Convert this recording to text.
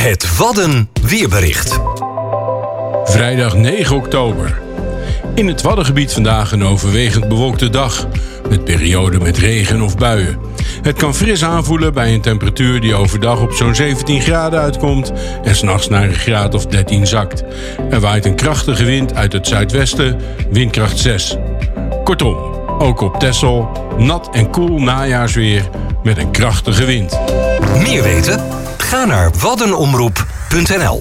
Het Wadden weerbericht. Vrijdag 9 oktober. In het Waddengebied vandaag een overwegend bewolkte dag, met perioden met regen of buien. Het kan fris aanvoelen bij een temperatuur die overdag op zo'n 17 graden uitkomt en 's nachts naar een graad of 13 zakt. Er waait een krachtige wind uit het zuidwesten, windkracht 6. Kortom, ook op Texel, nat en koel najaarsweer met een krachtige wind. Meer weten? Ga naar waddenomroep.nl.